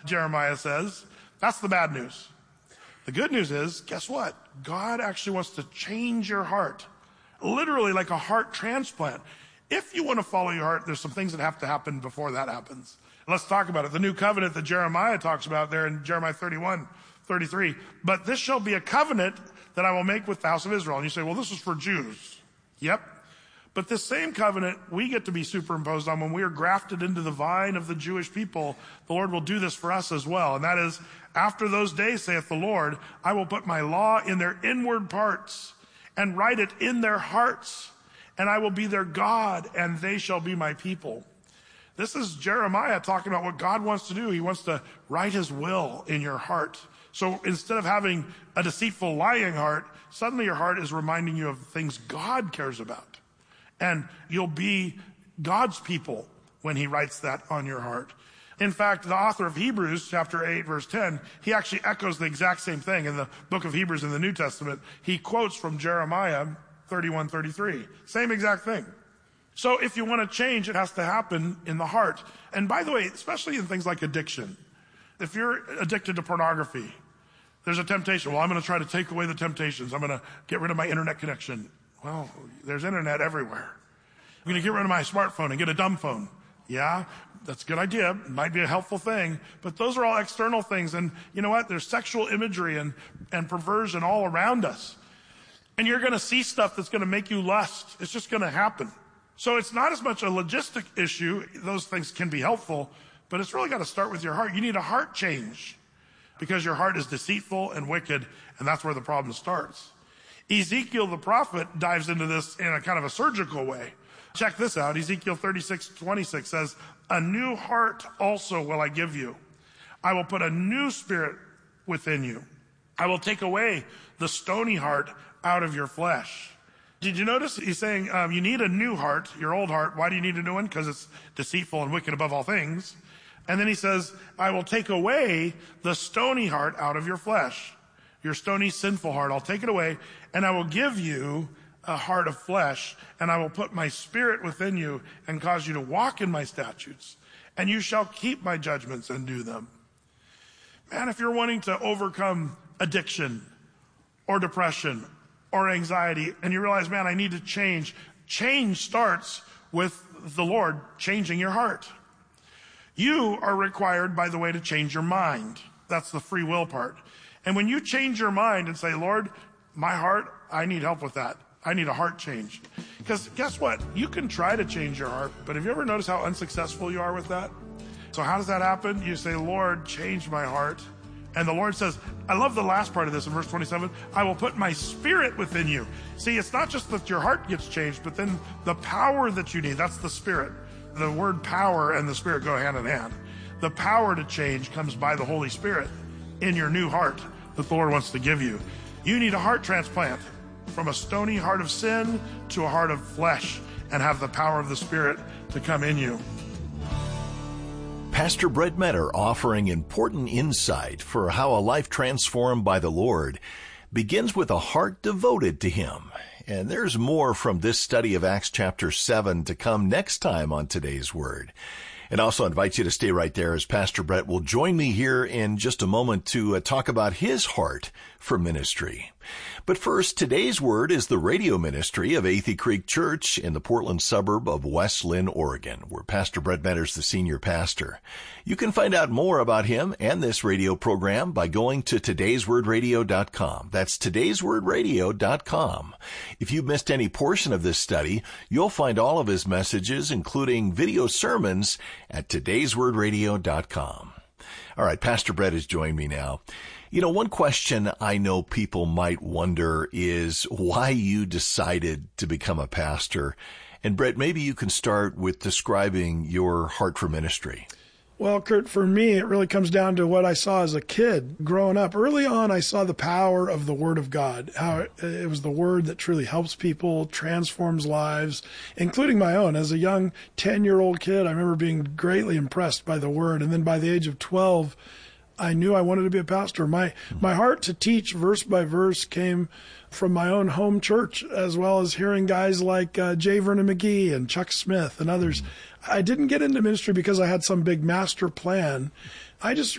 Jeremiah says. That's the bad news. The good news is, guess what? God actually wants to change your heart. Literally like a heart transplant. If you want to follow your heart, there's some things that have to happen before that happens. Let's talk about it. The new covenant that Jeremiah talks about there in Jeremiah 31:33. But this shall be a covenant that I will make with the house of Israel. And you say, well, this is for Jews. Yep. But this same covenant we get to be superimposed on when we are grafted into the vine of the Jewish people. The Lord will do this for us as well. And that is, after those days, saith the Lord, I will put my law in their inward parts and write it in their hearts. And I will be their God, and they shall be my people. This is Jeremiah talking about what God wants to do. He wants to write his will in your heart. So instead of having a deceitful, lying heart, suddenly your heart is reminding you of things God cares about. And you'll be God's people when he writes that on your heart. In fact, the author of Hebrews, chapter 8, verse 10, he actually echoes the exact same thing in the book of Hebrews in the New Testament. He quotes from Jeremiah 31:33. Same exact thing. So if you want to change, it has to happen in the heart. And by the way, especially in things like addiction. If you're addicted to pornography, there's a temptation. Well, I'm going to try to take away the temptations. I'm going to get rid of my internet connection. Well, there's internet everywhere. I'm going to get rid of my smartphone and get a dumb phone. Yeah, that's a good idea. It might be a helpful thing. But those are all external things. And you know what? There's sexual imagery and perversion all around us. And you're going to see stuff that's going to make you lust. It's just going to happen. So it's not as much a logistic issue. Those things can be helpful. But it's really got to start with your heart. You need a heart change because your heart is deceitful and wicked. And that's where the problem starts. Ezekiel the prophet dives into this in a kind of a surgical way. Check this out. Ezekiel 36:26 says, a new heart also will I give you. I will put a new spirit within you. I will take away the stony heart out of your flesh. Did you notice he's saying you need a new heart, your old heart. Why do you need a new one? Because it's deceitful and wicked above all things. And then he says, I will take away the stony heart out of your flesh. Your stony, sinful heart. I'll take it away, and I will give you a heart of flesh, and I will put my spirit within you and cause you to walk in my statutes, and you shall keep my judgments and do them. Man, if you're wanting to overcome addiction or depression or anxiety, and you realize, man, I need to change, change starts with the Lord changing your heart. You are required, by the way, to change your mind. That's the free will part. And when you change your mind and say, Lord, my heart, I need help with that. I need a heart change. Because guess what? You can try to change your heart, but have you ever noticed how unsuccessful you are with that? So how does that happen? You say, Lord, change my heart. And the Lord says, I love the last part of this in verse 27, I will put my spirit within you. See, it's not just that your heart gets changed, but then the power that you need, that's the spirit. The word power and the spirit go hand in hand. The power to change comes by the Holy Spirit in your new heart that the Lord wants to give you. You need a heart transplant from a stony heart of sin to a heart of flesh and have the power of the Spirit to come in you. Pastor Brett Metter offering important insight for how a life transformed by the Lord begins with a heart devoted to Him. And there's more from this study of Acts chapter 7 to come next time on Today's Word. And also invite you to stay right there as Pastor Brett will join me here in just a moment to talk about his heart for ministry. But first, today's word is the radio ministry of Athey Creek Church in the Portland suburb of West Linn, Oregon, where Pastor Brett Metter's the senior pastor. You can find out more about him and this radio program by going to todayswordradio.com. That's todayswordradio.com. If you've missed any portion of this study, you'll find all of his messages, including video sermons, at todayswordradio.com. All right, Pastor Brett has joined me now. You know, one question I know people might wonder is why you decided to become a pastor. And Brett, maybe you can start with describing your heart for ministry. Well, Kurt, for me, it really comes down to what I saw as a kid growing up. Early on, I saw the power of the Word of God, how it was the Word that truly helps people, transforms lives, including my own. As a young 10-year-old kid, I remember being greatly impressed by the Word. And then by the age of 12, I knew I wanted to be a pastor. My heart to teach verse by verse came from my own home church, as well as hearing guys like J. Vernon McGee and Chuck Smith and others. I didn't get into ministry because I had some big master plan. I just